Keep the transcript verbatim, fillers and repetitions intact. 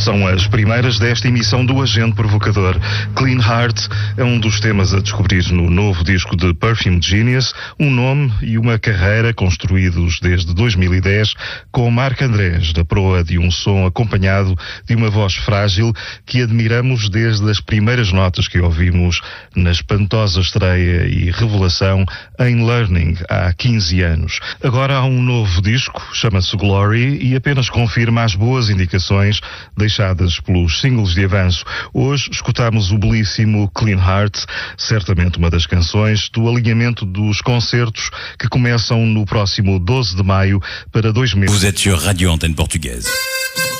São as primeiras desta emissão do Agente Provocador. Clean Heart é um dos temas a descobrir no novo disco de Perfume Genius, um nome e uma carreira construídos desde dois mil e dez, com Marc Andrés, da proa de um som acompanhado de uma voz frágil que admiramos desde as primeiras notas que ouvimos na espantosa estreia e revelação em Learning há quinze anos. Agora há um novo disco, chama-se Glory, e apenas confirma as boas indicações deixadas pelos singles de avanço. Hoje escutamos o belíssimo Clean Heart, certamente uma das canções do alinhamento dos concertos que começam no próximo doze de maio para dois meses. Vous êtes sur Radio Antenne Portugaise.